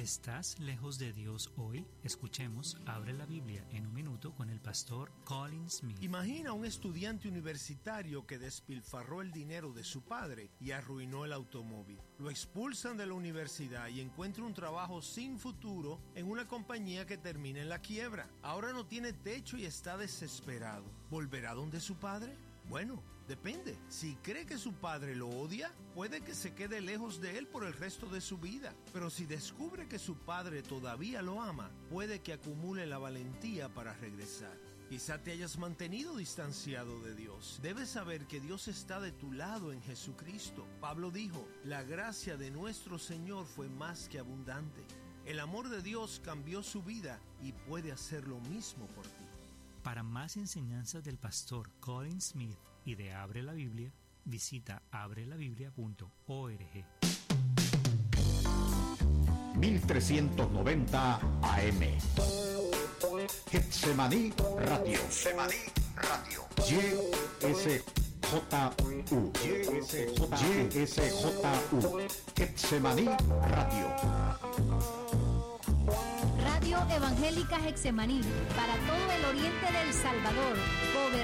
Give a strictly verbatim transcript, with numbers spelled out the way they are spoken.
¿Estás lejos de Dios hoy? Escuchemos Abre la Biblia en un minuto con el pastor Colin Smith. Imagina un estudiante universitario que despilfarró el dinero de su padre y arruinó el automóvil. Lo expulsan de la universidad y encuentra un trabajo sin futuro en una compañía que termina en la quiebra. Ahora no tiene techo y está desesperado. ¿Volverá donde su padre? Bueno, depende. Si cree que su padre lo odia, puede que se quede lejos de él por el resto de su vida. Pero si descubre que su padre todavía lo ama, puede que acumule la valentía para regresar. Quizá te hayas mantenido distanciado de Dios. Debes saber que Dios está de tu lado en Jesucristo. Pablo dijo, la gracia de nuestro Señor fue más que abundante. El amor de Dios cambió su vida y puede hacer lo mismo por ti. Para más enseñanzas del pastor Colin Smith y de Abre la Biblia, visita abre la biblia punto org. mil trescientos noventa A M Getsemaní Radio. Getsemaní Radio. Y S J U. Y S J U. Getsemaní Radio. Radio Evangélica Getsemaní, para todo el oriente del Salvador.